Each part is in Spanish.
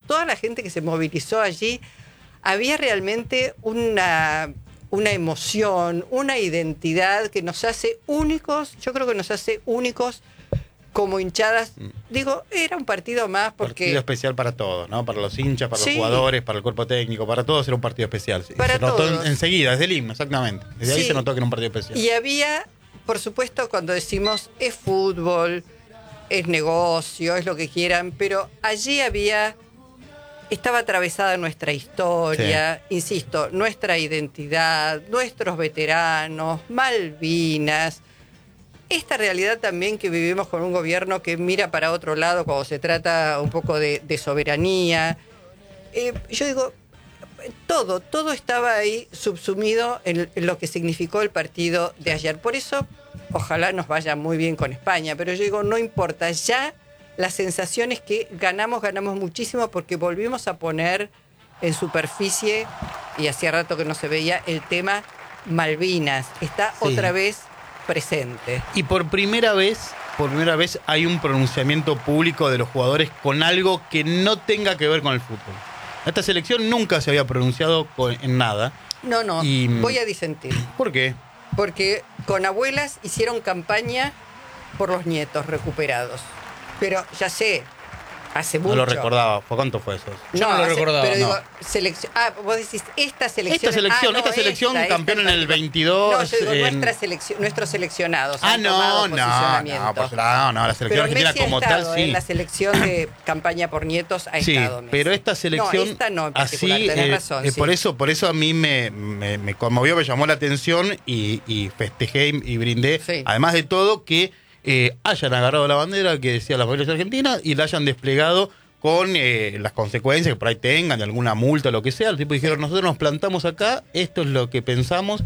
toda la gente que se movilizó allí, había realmente una emoción, una identidad que nos hace únicos, yo creo que nos hace únicos como hinchadas. Digo, era un partido más porque... Partido especial para todos, ¿no? Para los hinchas, para los Sí. jugadores, para el cuerpo técnico, para todos era un partido especial. Para se notó todos. enseguida, desde el himno, exactamente. Desde ahí Sí. se notó que era un partido especial. Y había, por supuesto, cuando decimos es fútbol, es negocio, es lo que quieran, pero allí estaba atravesada nuestra historia, insisto, nuestra identidad, nuestros veteranos, Malvinas, esta realidad también que vivimos con un gobierno que mira para otro lado cuando se trata un poco de soberanía. Yo digo, todo estaba ahí subsumido en lo que significó el partido de ayer. Por eso, ojalá nos vaya muy bien con España, pero yo digo, no importa, ya la sensación es que ganamos muchísimo porque volvimos a poner en superficie, y hacía rato que no se veía, el tema Malvinas. Está otra vez presente. Y por primera vez hay un pronunciamiento público de los jugadores con algo que no tenga que ver con el fútbol. Esta selección nunca se había pronunciado en nada. No, voy a disentir. ¿Por qué? Porque con abuelas hicieron campaña por los nietos recuperados. Pero ya sé, hace mucho. No lo recordaba. ¿Por cuánto fue eso? Yo no lo recordaba. Pero no. digo, vos decís, esta selección. Esta selección campeón en el 22. No, yo digo, nuestros seleccionados. han No, tomado la selección pero argentina Messi como ha estado tal, sí. en la selección de campaña por nietos ha Sí, estado Messi. pero esta selección No, esta no en particular, así, tenés razón. Sí. por eso a mí me conmovió, me llamó la atención y festejé y brindé, Sí. además de todo, que hayan agarrado la bandera que decía las familias argentinas y la hayan desplegado con las consecuencias que por ahí tengan, de alguna multa o lo que sea. El tipo dijeron, nosotros nos plantamos acá, esto es lo que pensamos,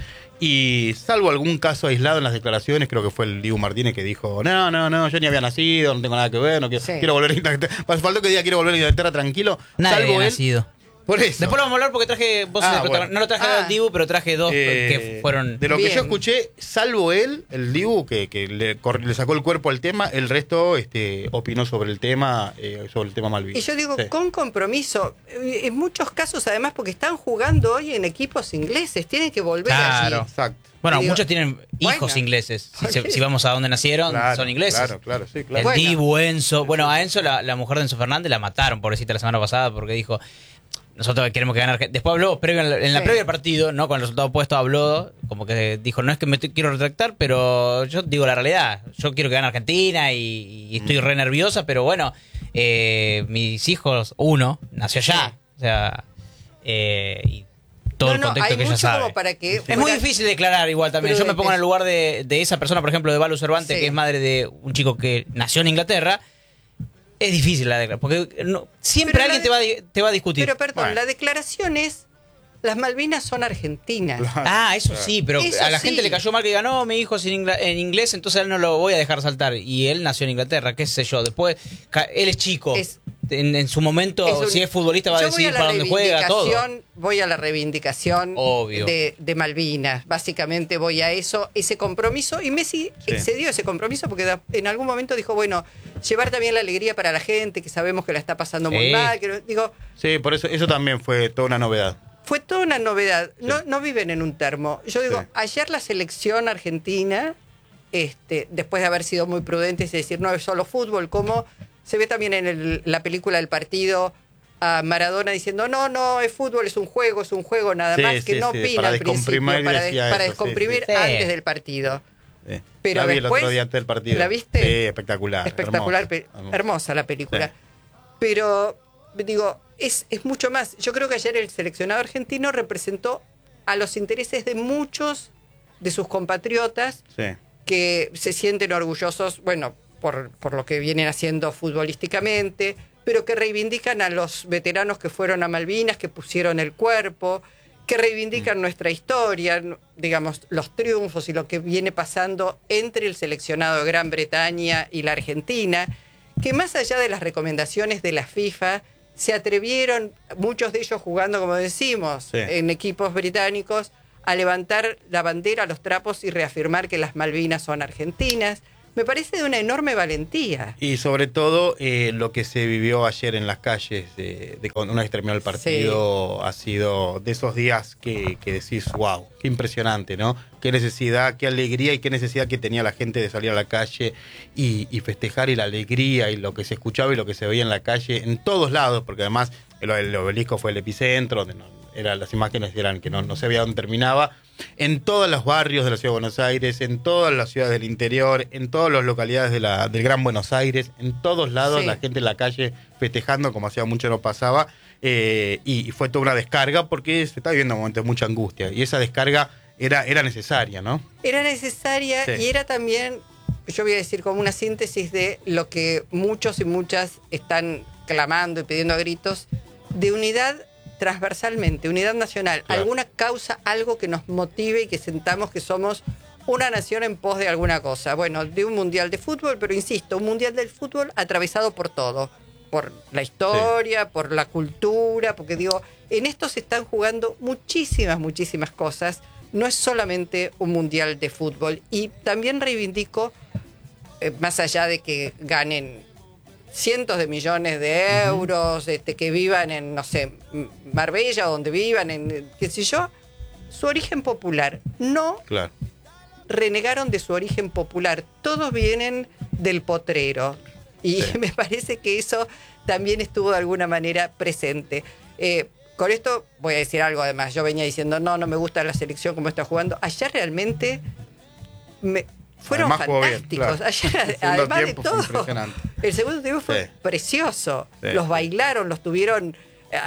y salvo algún caso aislado en las declaraciones, creo que fue el Dibu Martínez que dijo, no, yo ni había nacido, no tengo nada que ver, no quiero, Sí. quiero volver a Inglaterra. Faltó que diga quiero volver a Inglaterra tranquilo. Nadie salvo había él. nacido. Por eso. Después lo vamos a hablar porque traje voces de protagonistas. No lo traje al Dibu, pero traje dos que fueron... De lo Bien. que yo escuché, salvo él, el Dibu, que le sacó el cuerpo al tema, el resto opinó sobre el tema Malvinas. Y yo digo, Sí. con compromiso, en muchos casos además porque están jugando hoy en equipos ingleses, tienen que volver Claro. allí. Exacto. Bueno, Digo, muchos tienen hijos bueno. ingleses. Ok. Si vamos a donde nacieron, Claro, son ingleses. Claro, sí, El claro. Bueno. Dibu, Enzo. Bueno, a Enzo, la mujer de Enzo Fernández, la mataron, pobrecita, la semana pasada, porque dijo, nosotros queremos que gane Argentina. Después habló, en la Sí. previa del partido, ¿no? Con el resultado opuesto, habló, como que dijo, no es que quiero retractar, pero yo digo la realidad. Yo quiero que gane Argentina y estoy re nerviosa, pero bueno, mis hijos, uno, nació allá. Sí. O sea, y todo el contexto hay que ella mucho sabe. como para que Es muy difícil declarar igual también. Yo me pongo en el lugar de esa persona, por ejemplo, de Balu Cervantes, Sí. que es madre de un chico que nació en Inglaterra. Es difícil la declaración, porque siempre Pero alguien te va a discutir. Pero perdón, Bueno. la declaración es, las Malvinas son argentinas. Eso sí, pero Eso a la sí. gente le cayó mal que ganó mi hijo en inglés, entonces a él no lo voy a dejar saltar. Y él nació en Inglaterra, qué sé yo. Después, él es chico. En su momento, si es futbolista, va a Yo voy decidir para dónde juega, todo. Voy a la reivindicación Obvio. de Malvinas. Básicamente voy a eso, ese compromiso. Y Messi excedió ese compromiso porque en algún momento dijo, bueno, llevar también la alegría para la gente, que sabemos que la está pasando muy mal. Sí, por eso también fue toda una novedad. Fue toda una novedad. No viven en un termo. Yo digo, Sí. ayer la selección argentina, después de haber sido muy prudentes y decir no es solo fútbol, como se ve también en la película del partido a Maradona diciendo no, es fútbol, es un juego nada Sí, más, que sí, no sí, opina para al principio, descomprimir decía para eso, descomprimir sí, sí. antes del partido. Sí. Pero la vi después, el otro día antes del partido. ¿la viste? Sí, espectacular. Espectacular, hermosa. hermosa la película. Sí. Pero, digo, es mucho más. Yo creo que ayer el seleccionado argentino representó a los intereses de muchos de sus compatriotas Sí. que se sienten orgullosos, bueno, por lo que vienen haciendo futbolísticamente, pero que reivindican a los veteranos que fueron a Malvinas, que pusieron el cuerpo, que reivindican nuestra historia, digamos, los triunfos y lo que viene pasando entre el seleccionado de Gran Bretaña y la Argentina, que más allá de las recomendaciones de la FIFA, se atrevieron, muchos de ellos jugando, como decimos, Sí. en equipos británicos, a levantar la bandera, los trapos y reafirmar que las Malvinas son argentinas, me parece de una enorme valentía. Y sobre todo lo que se vivió ayer en las calles, una vez terminó el partido, ha sido de esos días que decís, wow, qué impresionante, ¿no? Qué necesidad, qué alegría y qué necesidad que tenía la gente de salir a la calle y festejar, y la alegría y lo que se escuchaba y lo que se veía en la calle, en todos lados, porque además el obelisco fue el epicentro, las imágenes eran que no se veía dónde terminaba. En todos los barrios de la Ciudad de Buenos Aires, en todas las ciudades del interior, en todas las localidades del Gran Buenos Aires, en todos lados, sí, la gente en la calle festejando como hacía mucho no pasaba, y fue toda una descarga porque se está viviendo momentos de mucha angustia, y esa descarga era necesaria, ¿no? Era necesaria, sí, y era también, yo voy a decir, como una síntesis de lo que muchos y muchas están clamando y pidiendo a gritos, de unidad transversalmente, unidad nacional, claro, alguna causa, algo que nos motive y que sentamos que somos una nación en pos de alguna cosa. Bueno, de un mundial de fútbol, pero insisto, un mundial del fútbol atravesado por todo, por la historia, sí, por la cultura, porque digo, en esto se están jugando muchísimas cosas, no es solamente un mundial de fútbol. Y también reivindico, más allá de que ganen cientos de millones de euros, que vivan en, no sé, Marbella o donde vivan, en qué sé yo, su origen popular. No, claro, renegaron de su origen popular. Todos vienen del potrero. Y sí, me parece que eso también estuvo de alguna manera presente. Con esto voy a decir algo además. Yo venía diciendo, no me gusta la selección como está jugando. Ayer realmente fueron además fantásticos. Bien, claro. Ayer, además de todo, el segundo tiempo fue, sí, precioso. Sí. Los bailaron, los tuvieron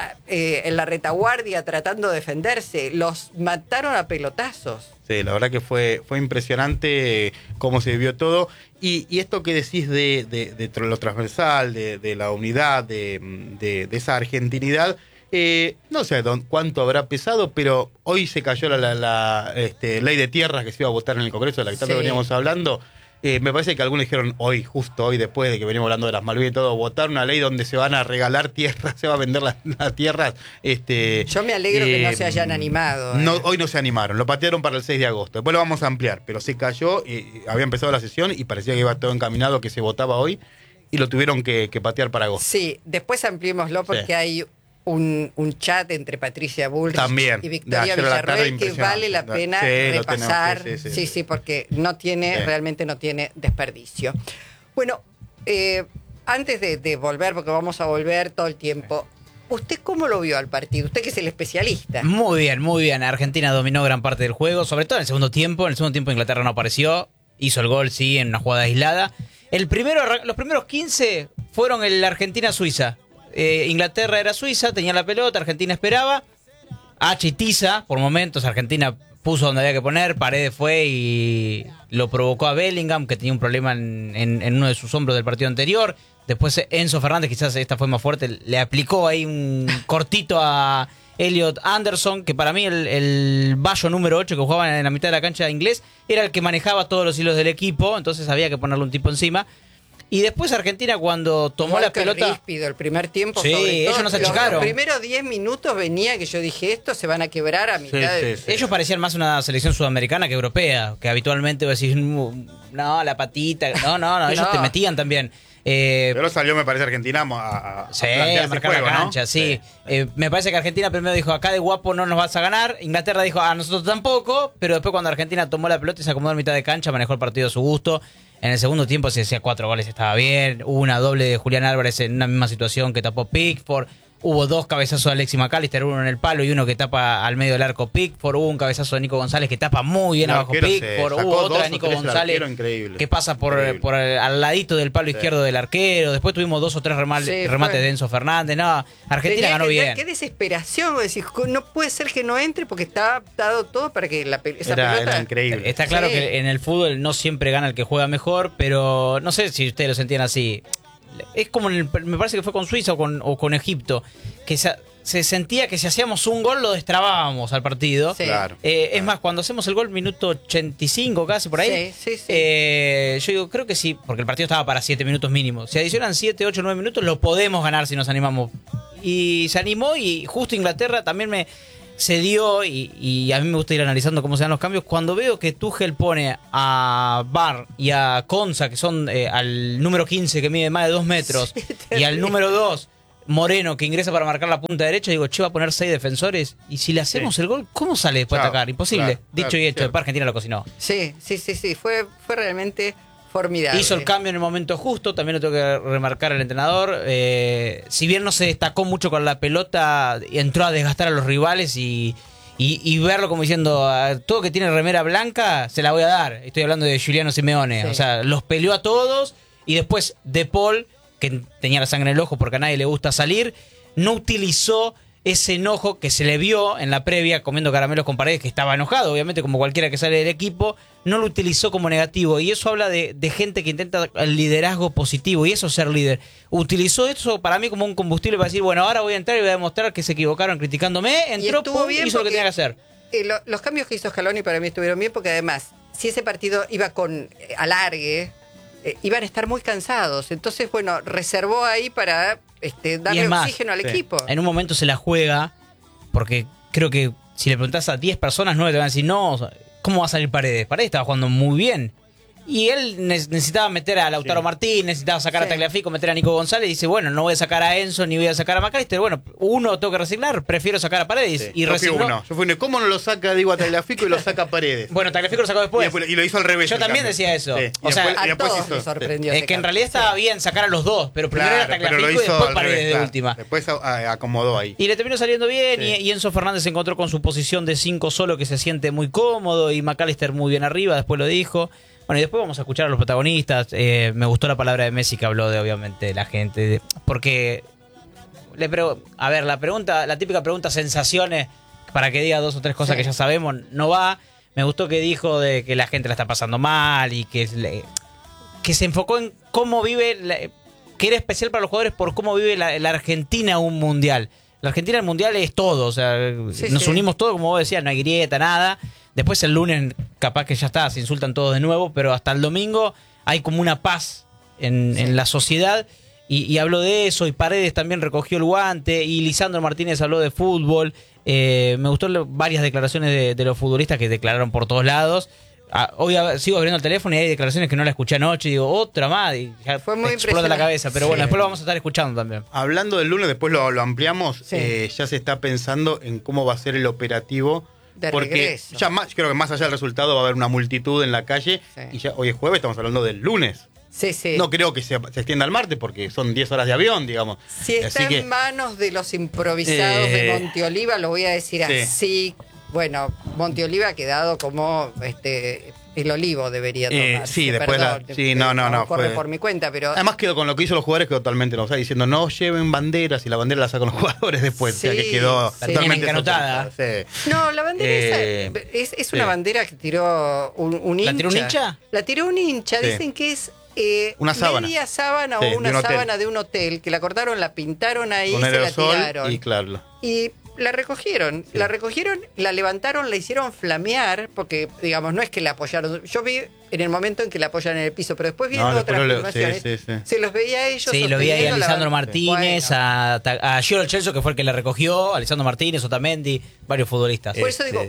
en la retaguardia tratando de defenderse, los mataron a pelotazos. Sí, la verdad que fue impresionante cómo se vivió todo. Y esto que decís de lo transversal, de la unidad, de esa argentinidad, no sé cuánto habrá pesado, pero hoy se cayó la ley de tierras que se iba a votar en el Congreso, de la que tanto, sí, veníamos hablando. Me parece que algunos dijeron justo hoy, después de que venimos hablando de las Malvinas y todo, votar una ley donde se van a regalar tierras, se va a vender las tierras. Yo me alegro que no se hayan animado. No, hoy no se animaron, lo patearon para el 6 de agosto. Después lo vamos a ampliar, pero se cayó, había empezado la sesión y parecía que iba todo encaminado, que se votaba hoy, y lo tuvieron que patear para agosto. Sí, después ampliémoslo porque sí, hay un chat entre Patricia Bullrich también, y Victoria Villarroel que vale la pena repasar. Sí, porque no tiene, realmente no tiene desperdicio. Bueno, antes de volver, porque vamos a volver todo el tiempo, ¿usted cómo lo vio al partido? Usted que es el especialista. Muy bien. Argentina dominó gran parte del juego, sobre todo en el segundo tiempo. En el segundo tiempo Inglaterra no apareció, hizo el gol, sí, en una jugada aislada. Los primeros 15 fueron el Argentina-Suiza. Inglaterra era Suiza, tenía la pelota, Argentina esperaba, achitiza por momentos, Argentina puso donde había que poner, Paredes fue y lo provocó a Bellingham, que tenía un problema en uno de sus hombros del partido anterior. Después Enzo Fernández, quizás esta fue más fuerte, le aplicó ahí un cortito a Elliot Anderson, que para mí el Bayo número 8 que jugaba en la mitad de la cancha inglés era el que manejaba todos los hilos del equipo, entonces había que ponerle un tipo encima. Y después Argentina, cuando tomó la pelota, ríspido, el primer tiempo, sí, sobre todo, ellos no se achicaron. Los primeros 10 minutos venía que yo dije, esto se van a quebrar a mitad de... Ellos parecían más una selección sudamericana que europea, que habitualmente vos decís, no, la patita, no, ellos te metían también. Pero salió, me parece, Argentina a marcar juego, la cancha, ¿no? Sí. Me parece que Argentina primero dijo, acá de guapo no nos vas a ganar. Inglaterra dijo, a nosotros tampoco. Pero después cuando Argentina tomó la pelota y se acomodó en mitad de cancha, manejó el partido a su gusto. En el segundo tiempo se hacía 4 goles, estaba bien. Hubo una doble de Julián Álvarez en una misma situación que tapó Pickford. Hubo 2 cabezazos de Alexis McAllister, uno en el palo y uno que tapa al medio del arco Pickford. Hubo un cabezazo de Nico González que tapa muy bien abajo Pickford. Hubo otra de Nico González que pasa por al ladito del palo izquierdo del arquero. Después tuvimos 2 o 3 remates de Enzo Fernández. No, Argentina ganó bien. Qué desesperación, decir, no puede ser que no entre porque está dado todo para que esa pelota... Era increíble. Está claro que en el fútbol no siempre gana el que juega mejor, pero no sé si ustedes lo sentían así. Es como me parece que fue con Suiza o con Egipto, que se sentía que si hacíamos un gol lo destrabábamos al partido. Sí. Claro. Es más, cuando hacemos el gol minuto 85 casi por ahí, yo digo, creo que sí, porque el partido estaba para 7 minutos mínimo. Si adicionan 7, 8, 9 minutos lo podemos ganar si nos animamos. Y se animó y justo Inglaterra también se dio, y a mí me gusta ir analizando cómo se dan los cambios, cuando veo que Tuchel pone a Bar y a Konsa, que son al número 15 que mide más de 2 metros, y al número 2, Moreno, que ingresa para marcar la punta derecha, digo, che, va a poner 6 defensores, y si le hacemos el gol, ¿cómo sale después de atacar? Imposible. Dicho y hecho, después Argentina lo cocinó. Sí, fue realmente formidable. Hizo el cambio en el momento justo, también lo tengo que remarcar el entrenador. Si bien no se destacó mucho con la pelota, entró a desgastar a los rivales y verlo como diciendo, todo que tiene remera blanca, se la voy a dar. Estoy hablando de Giuliano Simeone. Sí. O sea, los peleó a todos y después De Paul, que tenía la sangre en el ojo porque a nadie le gusta salir, no utilizó ese enojo que se le vio en la previa comiendo caramelos con Paredes, que estaba enojado, obviamente, como cualquiera que sale del equipo, no lo utilizó como negativo. Y eso habla de gente que intenta el liderazgo positivo, y eso es ser líder. Utilizó eso para mí como un combustible para decir, bueno, ahora voy a entrar y voy a demostrar que se equivocaron criticándome. Entró, hizo lo que tenía que hacer. Los cambios que hizo Scaloni para mí estuvieron bien, porque además, si ese partido iba con alargue, iban a estar muy cansados. Entonces, bueno, reservó ahí para darle oxígeno al equipo. En un momento se la juega, porque creo que si le preguntás a 10 personas, 9 te van a decir, no, ¿cómo va a salir Paredes? Paredes estaba jugando muy bien. Y él necesitaba meter a Lautaro Martín, necesitaba sacar a Tagliafico, meter a Nico González, y dice, bueno, no voy a sacar a Enzo ni voy a sacar a McAllister. Bueno, uno tengo que resignar, prefiero sacar a Paredes. Y resignó. Yo fui ¿cómo no lo saca, digo, a Tagliafico y lo saca a Paredes? Bueno, Tagliafico lo sacó después. Y lo hizo al revés. Yo también decía eso. Sí. O sea, a todos me sorprendió. Es que en realidad estaba bien sacar a los dos, pero primero era Tagliafico y después Paredes de última. Después acomodó ahí. Y le terminó saliendo bien, y Enzo Fernández se encontró con su posición de 5 solo, que se siente muy cómodo, y McAllister muy bien arriba, después lo dijo. Bueno, y después vamos a escuchar a los protagonistas. Me gustó la palabra de Messi, que habló de, obviamente, la gente. Porque, la típica pregunta, sensaciones, para que diga 2 o 3 cosas que ya sabemos, no va. Me gustó que dijo de que la gente la está pasando mal y que se enfocó en cómo vive, que era especial para los jugadores por cómo vive la Argentina un mundial. La Argentina el mundial es todo, o sea, nos unimos todos, como vos decías, no hay grieta, nada. Después el lunes capaz que ya está, se insultan todos de nuevo, pero hasta el domingo hay como una paz en la sociedad, y habló de eso, y Paredes también recogió el guante, y Lisandro Martínez habló de fútbol. Me gustó varias declaraciones de los futbolistas que declararon por todos lados. Hoy sigo abriendo el teléfono y hay declaraciones que no la escuché anoche y digo, otra más, y ya fue muy explota la cabeza, pero bueno, después lo vamos a estar escuchando también. Hablando del lunes, después lo ampliamos, ya se está pensando en cómo va a ser el operativo. Porque regreso. ya creo que más allá del resultado va a haber una multitud en la calle, y ya hoy es jueves, estamos hablando del lunes. No creo que se extienda al martes porque son 10 horas de avión, digamos. Si está en manos de los improvisados de Monteoliva, lo voy a decir así. Bueno, Monteoliva ha quedado como el olivo debería tomar. Sí, después corre por mi cuenta, pero además quedó con lo que hizo los jugadores, quedó totalmente enojado, diciendo no lleven banderas, y la bandera la sacan los jugadores después. O sea que quedó totalmente encanotada. No, la bandera es una bandera que tiró un hincha. ¿La tiró un hincha? La tiró un hincha, dicen que es una sábana. media sábana o una sábana de un hotel, que la cortaron, la pintaron ahí, con se aerosol, la tiraron. Y claro. Y la recogieron, la levantaron, la hicieron flamear, porque, digamos, no es que la apoyaron. Yo vi en el momento en que la apoyan en el piso, pero después viendo otras filmaciones, se los veía a ellos. Sí, lo vi ahí a Lisandro Martínez, a Giro Celso, que fue el que la recogió, a Lisandro Martínez, Otamendi, varios futbolistas. Por eso digo,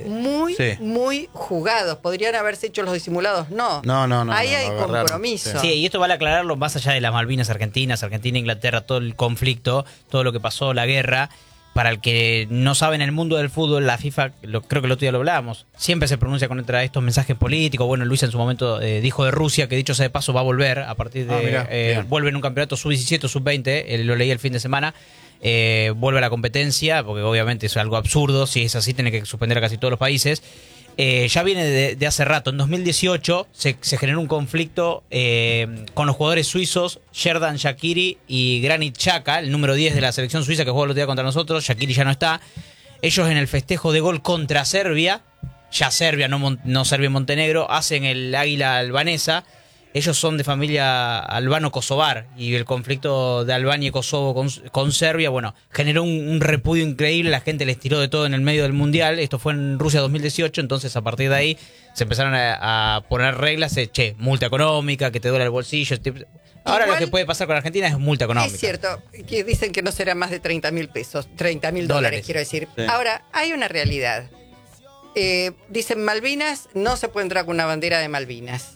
muy jugados. Podrían haberse hecho los disimulados. No. Ahí hay compromiso. Sí, y esto vale aclararlo más allá de las Malvinas argentinas, Argentina-Inglaterra, todo el conflicto, todo lo que pasó, la guerra. Para el que no sabe, en el mundo del fútbol, la FIFA, creo que el otro día lo hablábamos, siempre se pronuncia contra estos mensajes políticos. Bueno, Luis en su momento dijo de Rusia, que dicho sea de paso va a volver a partir de... vuelve en un campeonato sub-17 o sub-20, lo leí el fin de semana, vuelve a la competencia, porque obviamente es algo absurdo, si es así tiene que suspender a casi todos los países. Ya viene de hace rato. En 2018 se generó un conflicto con los jugadores suizos Xherdan Shaqiri y Granit Xhaka, el número 10 de la selección suiza que jugó el otro día contra nosotros. Shaqiri ya no está. Ellos en el festejo de gol contra Serbia, ya Serbia, no Serbia y Montenegro, hacen el águila albanesa. ellos son de familia albano-kosovar y el conflicto de Albania y Kosovo con Serbia, bueno, generó un repudio increíble, la gente les tiró de todo en el medio del Mundial, esto fue en Rusia 2018, entonces a partir de ahí se empezaron a poner reglas, multa económica, que te duele el bolsillo. Ahora Igual, lo que puede pasar con Argentina es multa económica. Es cierto, que dicen que no será más de 30.000 pesos, 30.000 dólares, quiero decir. Sí. Ahora, hay una realidad. Dicen Malvinas, no se puede entrar con una bandera de Malvinas.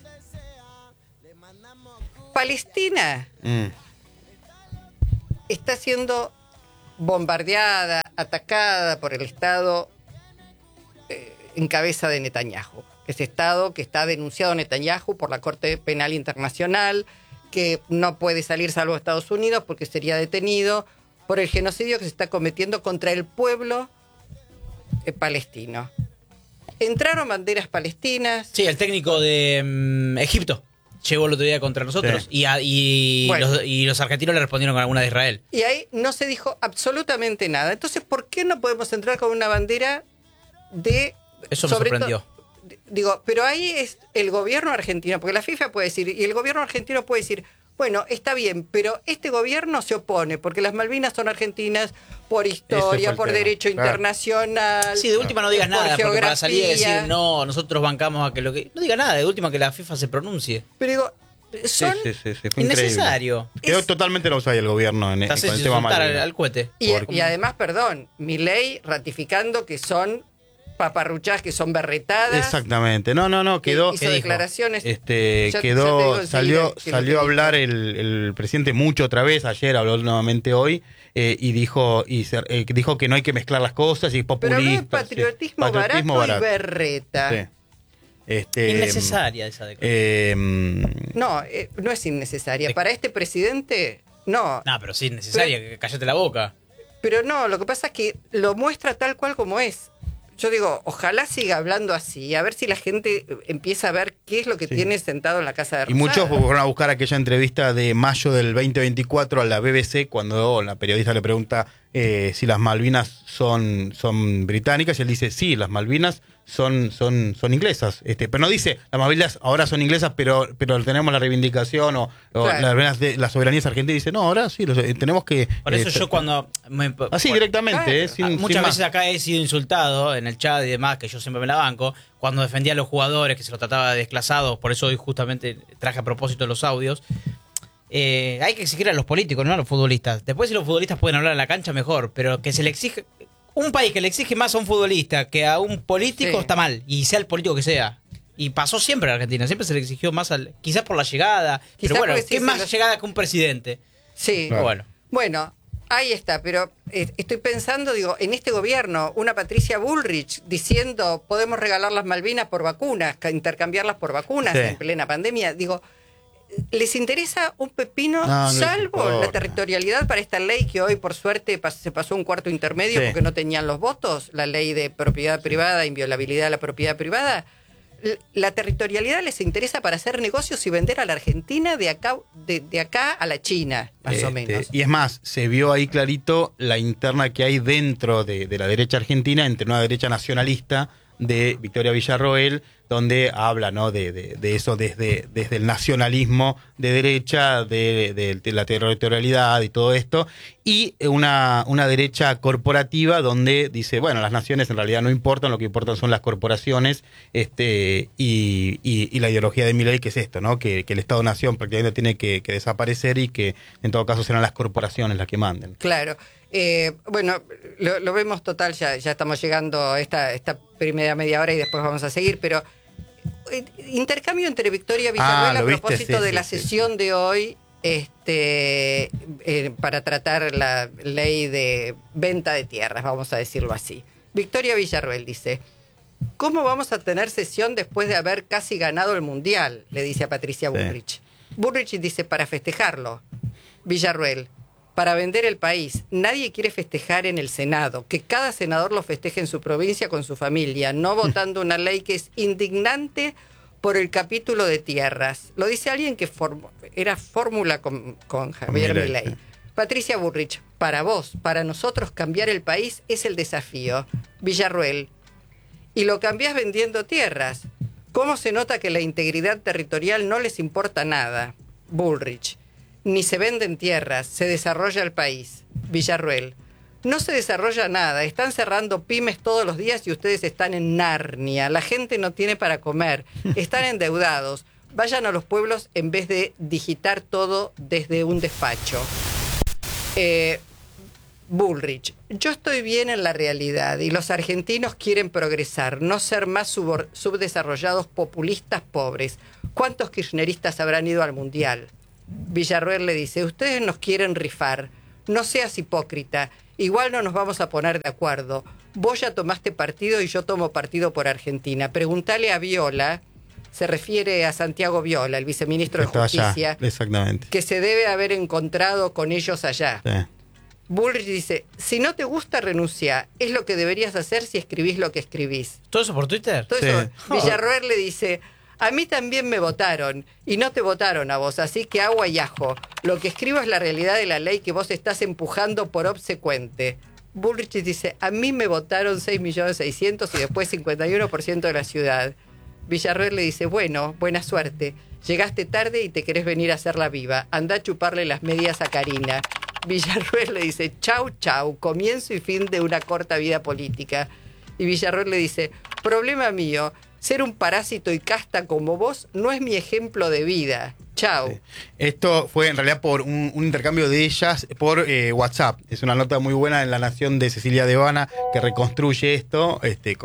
Palestina está siendo bombardeada, atacada por el Estado en cabeza de Netanyahu. Ese Estado que está denunciado Netanyahu por la Corte Penal Internacional, que no puede salir salvo a Estados Unidos porque sería detenido por el genocidio que se está cometiendo contra el pueblo palestino. Entraron banderas palestinas. Sí, el técnico de Egipto llegó el otro día contra nosotros, Sí. Bueno. y los argentinos le respondieron con alguna de Israel. Y ahí no se dijo absolutamente nada. Entonces, ¿por qué no podemos entrar con una bandera de... Eso me sorprendió. Digo, pero ahí es el gobierno argentino, porque la FIFA puede decir, y el gobierno argentino puede decir, bueno, está bien, pero este gobierno se opone, porque las Malvinas son argentinas por historia, por derecho internacional. Sí, de última no digas por nada, porque para salir y geografía. decir, no, nosotros bancamos a que lo que... No diga nada, de última que la FIFA se pronuncie. Pero digo, son... Sí, fue increíble. Innecesario. Quedó totalmente en offside el gobierno con Estás el hecho tema insultar Malvinas. al cohete. Y además, perdón, Milei ratificando que son paparruchás, que son berretadas. Exactamente. No, quedó... Hizo declaraciones. Ya te Quedó, digo enseguida salió qué es lo que a hablar dijo. el presidente mucho otra vez, ayer habló nuevamente hoy, y dijo que no hay que mezclar las cosas y es Pero no es populista. patriotismo, sí. barato y berreta. Sí. Innecesaria esa declaración. No, no es innecesaria. Para este presidente, no. No, pero sí es necesaria, cállate la boca. Pero no, lo que pasa es que lo muestra tal cual como es. Yo digo, ojalá siga hablando así, a ver si la gente empieza a ver qué es lo que tiene sentado en la Casa de Y Rosada. muchos fueron a buscar aquella entrevista de mayo del 2024 a la BBC cuando la periodista le pregunta si las Malvinas son británicas y él dice sí, las Malvinas son inglesas, pero no dice las Malvinas ahora son inglesas pero tenemos la reivindicación o Claro. la soberanía es argentina, y dice no, ahora sí tenemos que Por eso yo cuando... así por- directamente, Claro. Muchas sin veces más. acá he sido insultado en el chat y demás, que yo siempre me la banco, cuando defendía a los jugadores, que se los trataba de desclasados, por eso hoy justamente traje a propósito los audios. Hay que exigir a los políticos, no a los futbolistas. Después si los futbolistas pueden hablar en la cancha, mejor, pero que se le exige... Un país que le exige más a un futbolista que a un político Sí. está mal, y sea el político que sea. Y pasó siempre en Argentina, siempre se le exigió más quizás por la llegada, Quizás pero bueno, porque sí, ¿qué se más lo- llegada que un presidente? Sí. Pero bueno. Bueno, ahí está, pero estoy pensando, digo, en este gobierno, una Patricia Bullrich diciendo podemos regalar las Malvinas por vacunas, intercambiarlas por vacunas Sí. en plena pandemia, digo, ¿les interesa un pepino No, no les salvo la importa. territorialidad para esta ley que hoy por suerte se pasó un cuarto intermedio Sí. porque no tenían los votos, la ley de propiedad privada, inviolabilidad de la propiedad privada? La territorialidad les interesa para hacer negocios y vender a la Argentina de acá a la China, más o menos. Y es más, se vio ahí clarito la interna que hay dentro de la derecha argentina, entre una derecha nacionalista de Victoria Villarroel, donde habla, ¿no?, de eso desde el nacionalismo de derecha, de la territorialidad y todo esto, y una derecha corporativa donde dice, bueno, las naciones en realidad no importan, lo que importan son las corporaciones, y la ideología de Milei, que es esto, ¿no?, que el Estado-Nación prácticamente tiene que desaparecer y que en todo caso serán las corporaciones las que manden. Claro. Bueno, lo vemos total, ya estamos llegando a esta primera media hora y después vamos a seguir, pero intercambio entre Victoria Villarroel a ¿lo viste? propósito Sí, de sí, la sí. sesión de hoy para tratar la ley de venta de tierras, vamos a decirlo así. Victoria Villarroel dice, ¿cómo vamos a tener sesión después de haber casi ganado el Mundial? Le dice a Patricia Sí. Bullrich. Bullrich dice, para festejarlo. Villarroel, para vender el país. Nadie quiere festejar en el Senado. Que cada senador lo festeje en su provincia con su familia, no votando una ley que es indignante por el capítulo de tierras. Lo dice alguien que era fórmula con Javier Milei. Milei. Patricia Bullrich, para vos, para nosotros cambiar el país es el desafío. Villarroel, y lo cambiás vendiendo tierras. ¿Cómo se nota que la integridad territorial no les importa nada? Bullrich. Ni se venden tierras, se desarrolla el país. Villarruel. No se desarrolla nada, están cerrando pymes todos los días y ustedes están en Narnia. La gente no tiene para comer, están endeudados. Vayan a los pueblos en vez de digitar todo desde un despacho. Bullrich. Yo estoy bien en la realidad y los argentinos quieren progresar, no ser más subdesarrollados populistas pobres. ¿Cuántos kirchneristas habrán ido al Mundial? Villarruel le dice, ustedes nos quieren rifar. No seas hipócrita. Igual no nos vamos a poner de acuerdo. Vos ya tomaste partido y yo tomo partido por Argentina. Preguntale a Viola, se refiere a Santiago Viola, el viceministro de Justicia, allá, exactamente, que se debe haber encontrado con ellos allá. Sí. Bullrich dice, si no te gusta, renuncia. Es lo que deberías hacer si escribís lo que escribís. ¿Todo eso por Twitter? Todo eso. Villarruel le dice, a mí también me votaron y no te votaron a vos, así que agua y ajo. Lo que escribo es la realidad de la ley que vos estás empujando por obsecuente. Bullrich dice, a mí me votaron 6.600.000 y después 51% de la ciudad. Villarruel le dice, bueno, buena suerte. Llegaste tarde y te querés venir a hacerla viva. Andá a chuparle las medias a Karina. Villarruel le dice, chau, chau, comienzo y fin de una corta vida política. Y Villarruel le dice, problema mío, ser un parásito y casta como vos no es mi ejemplo de vida. Chau. Sí. Esto fue en realidad por un intercambio de ellas por WhatsApp. Es una nota muy buena en La Nación de Cecilia Devana que reconstruye esto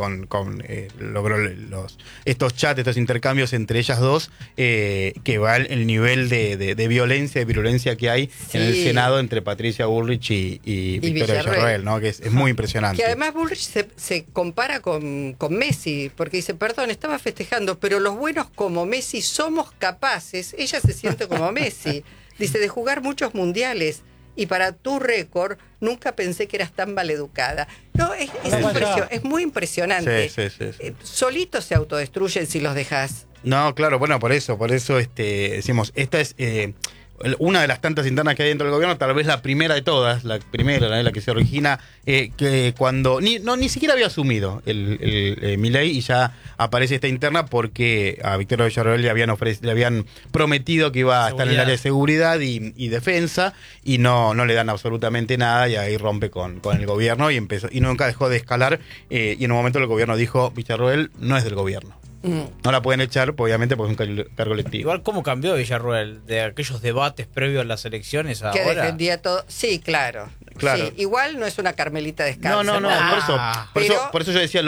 logró estos chats, estos intercambios entre ellas dos, que va el nivel de violencia y virulencia que hay en el Senado entre Patricia Bullrich y Victoria Villarruel, ¿no? Que es muy impresionante. Que además Bullrich se compara con Messi, porque dice, perdón, estaba festejando, pero los buenos como Messi somos capaces, ella se siente como Messi, dice, de jugar muchos mundiales, y para tu récord nunca pensé que eras tan maleducada. No, es muy impresionante. Sí. Solitos se autodestruyen si los dejas. No, claro, bueno, por eso decimos, esta es una de las tantas internas que hay dentro del gobierno, tal vez la primera de todas, la que se origina, que cuando ni siquiera había asumido el Milei y ya aparece esta interna porque a Victoria Villarruel le habían prometido que iba a estar en el área de seguridad y defensa y no le dan absolutamente nada y ahí rompe con el gobierno y nunca dejó de escalar y en un momento el gobierno dijo, Villarruel no es del gobierno. No la pueden echar, obviamente, porque es un cargo electivo. Igual, ¿cómo cambió Villarruel de aquellos debates previos a las elecciones a que ahora? Defendía todo. Sí, claro. Sí, igual no es una Carmelita descalza. No. Por eso yo decía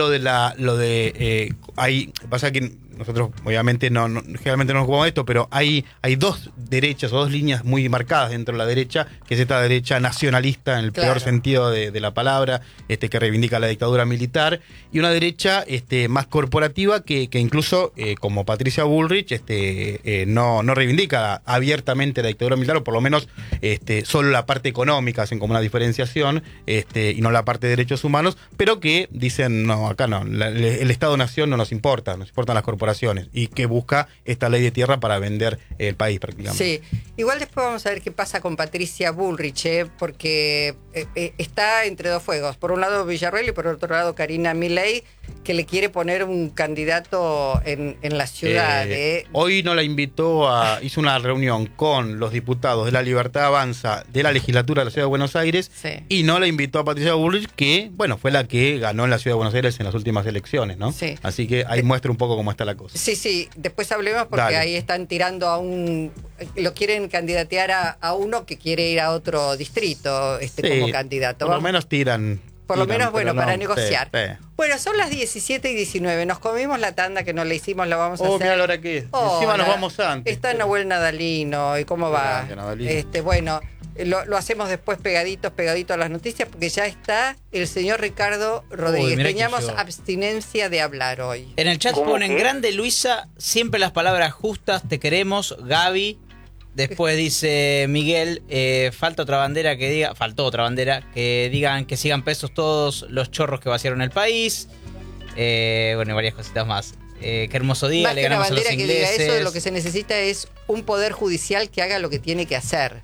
pasa que nosotros obviamente generalmente no nos jugamos esto, pero hay dos derechas o dos líneas muy marcadas dentro de la derecha, que es esta derecha nacionalista en el peor sentido de la palabra, que reivindica la dictadura militar, y una derecha más corporativa que incluso como Patricia Bullrich no reivindica abiertamente la dictadura militar, o por lo menos solo la parte económica, hacen como una diferenciación, y no la parte de derechos humanos, pero que dicen, no, acá no, el Estado-Nación no nos importan las corporaciones, y que busca esta ley de tierra para vender el país prácticamente. Sí, igual después vamos a ver qué pasa con Patricia Bullrich, porque está entre dos fuegos, por un lado Villarruel y por otro lado Karina Milei, que le quiere poner un candidato en la ciudad. Hoy no la hizo una reunión con los diputados de La Libertad Avanza de la legislatura de la Ciudad de Buenos Aires, y no la invitó a Patricia Bullrich, que fue la que ganó en la Ciudad de Buenos Aires en las últimas elecciones, ¿no? Sí. Así que ahí muestra un poco cómo está la cosa. Sí, después hablemos porque ahí están tirando lo quieren candidatear a uno que quiere ir a otro distrito como candidato. Por lo menos tiran. Por lo menos, para negociar. Bueno, son las 17:19. Nos comimos la tanda que no la hicimos, la vamos a hacer. Mira la hora que es. Encima nos vamos antes. Está Nahuel Nadalino. ¿Y cómo va? Bueno, lo hacemos después pegadito a las noticias porque ya está el señor Ricardo Rodríguez. Teníamos abstinencia de hablar hoy. En el chat ponen grande Luisa, siempre las palabras justas, te queremos, Gaby. Después dice Miguel, faltó otra bandera que digan que sigan presos todos los chorros que vaciaron el país. Y varias cositas más. Qué hermoso día, más le ganamos a los ingleses. Que diga eso, lo que se necesita es un poder judicial que haga lo que tiene que hacer.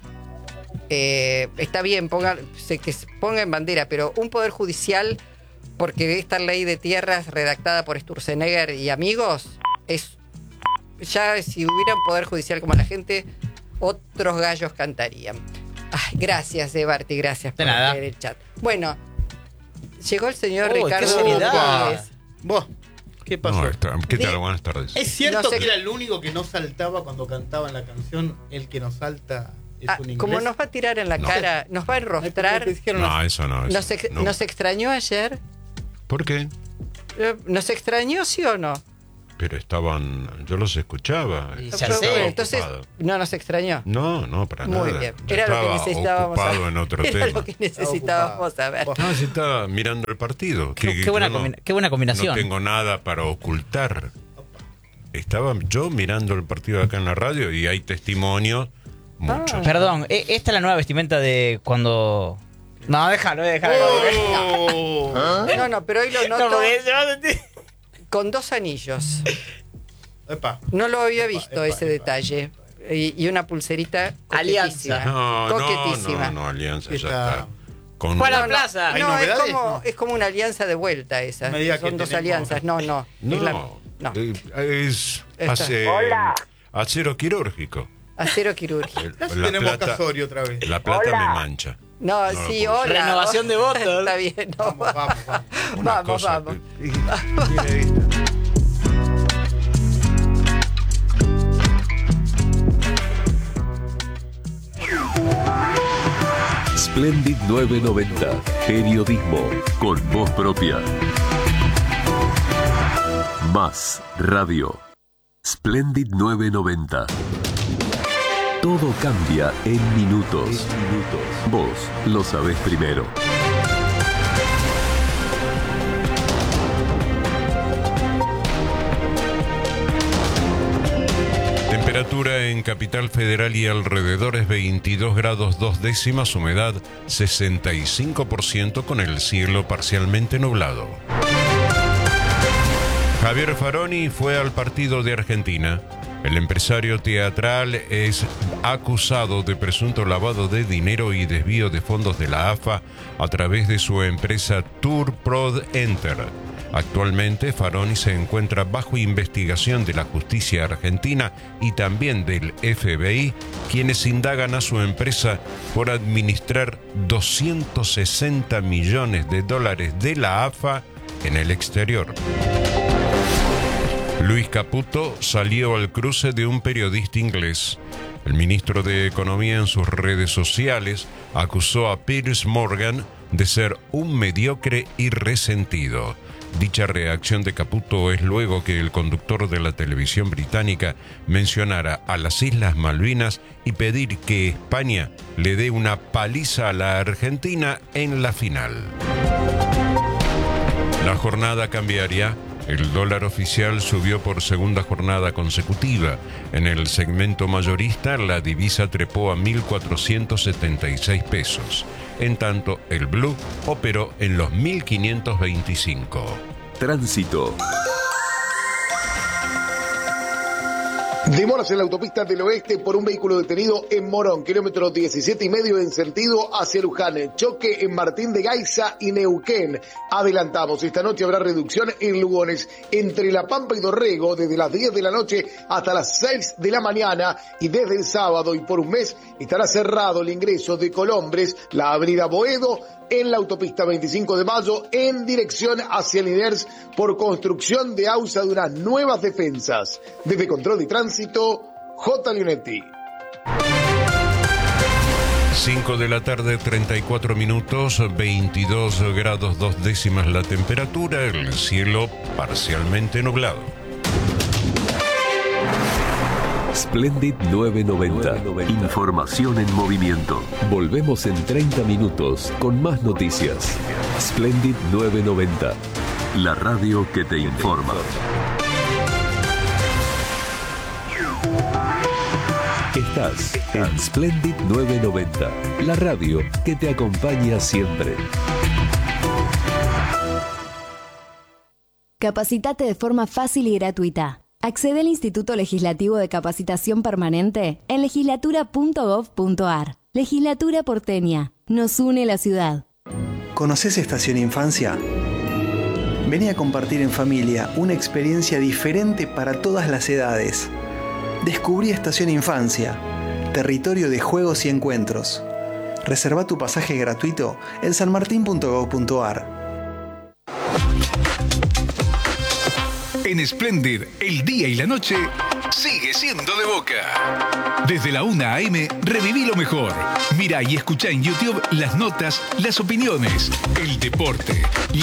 Está bien, que se ponga en bandera, pero un poder judicial, porque esta ley de tierras redactada por Sturzenegger y amigos, ya si hubiera un poder judicial como la gente, otros gallos cantarían. Ay, gracias, Barty, gracias por leer el chat. Bueno, llegó el señor Ricardo Rodríguez. Vos, ¿qué pasó? ¿Qué tal? Buenas tardes. ¿Es cierto que era el único que no saltaba cuando cantaban la canción? El que no salta es un inglés. Como nos va a tirar en la cara, nos va a enrostrar. No, eso no. ¿Nos extrañó ayer? ¿Por qué? ¿Nos extrañó, sí o no? Pero yo los escuchaba. Entonces, no nos extrañó. No, para nada. Muy bien. Era lo que necesitábamos saber. En otro tema. Era lo que necesitábamos saber. No, si estaba mirando el partido. Qué buena combinación. No tengo nada para ocultar. Estaba yo mirando el partido acá en la radio y hay testimonios. Muchos. Perdón, esta es la nueva vestimenta de cuando... No, déjalo. No, pero hoy lo noto con 2 anillos. Epa. No lo había visto ese detalle. Y una pulserita coquetísima. Alianza. No, Alianza ya está. ¡Fue a la plaza! No, es como una alianza de vuelta esa. Son 2 alianzas. No. Es acero quirúrgico. Acero quirúrgico. Tenemos Casorio otra vez. La plata me mancha. No, sí, hola. Renovación de votos. Está bien, no. Vamos. Splendid 990. Periodismo con voz propia. Más radio. Splendid 990. Todo cambia en minutos. Vos lo sabés primero. Temperatura en Capital Federal y alrededores 22 grados 2 décimas, humedad 65% con el cielo parcialmente nublado. Javier Faroni fue al partido de Argentina. El empresario teatral es acusado de presunto lavado de dinero y desvío de fondos de la AFA a través de su empresa Tourprod Enter. Actualmente, Faroni se encuentra bajo investigación de la justicia argentina y también del FBI, quienes indagan a su empresa por administrar $260 millones de la AFA en el exterior. Luis Caputo salió al cruce de un periodista inglés. El ministro de Economía en sus redes sociales acusó a Piers Morgan de ser un mediocre y resentido. Dicha reacción de Caputo es luego que el conductor de la televisión británica mencionara a las Islas Malvinas y pedir que España le dé una paliza a la Argentina en la final. La jornada cambiaria. El dólar oficial subió por segunda jornada consecutiva. En el segmento mayorista, la divisa trepó a 1.476 pesos. En tanto, el blue operó en los 1.525. Tránsito. Demoras en la autopista del oeste por un vehículo detenido en Morón, kilómetro 17,5 en sentido hacia Luján. Choque en Martín de Gaiza y Neuquén. Adelantamos, esta noche habrá reducción en Lugones entre La Pampa y Dorrego desde las 10 de la noche hasta las 6 de la mañana y desde el sábado y por un mes estará cerrado el ingreso de Colombres, la avenida Boedo, en la autopista 25 de Mayo en dirección hacia Liniers por construcción de AUSA de unas nuevas defensas. Desde Control y Tránsito, J. Leonetti. 5 de la tarde, 34 minutos, 22 grados 2 décimas la temperatura, el cielo parcialmente nublado. Splendid 990. Información en movimiento. Volvemos en 30 minutos con más noticias. Splendid 990. La radio que te informa. Estás en Splendid 990. La radio que te acompaña siempre. Capacitate de forma fácil y gratuita. Accede al Instituto Legislativo de Capacitación Permanente en legislatura.gov.ar. Legislatura porteña. Nos une la ciudad. ¿Conoces Estación Infancia? Vení a compartir en familia una experiencia diferente para todas las edades. Descubrí Estación Infancia, territorio de juegos y encuentros. Reserva tu pasaje gratuito en sanmartin.gov.ar. En Splendid, el día y la noche sigue siendo de Boca. Desde la 1 a.m. reviví lo mejor. Mira y escucha en YouTube las notas, las opiniones, el deporte, la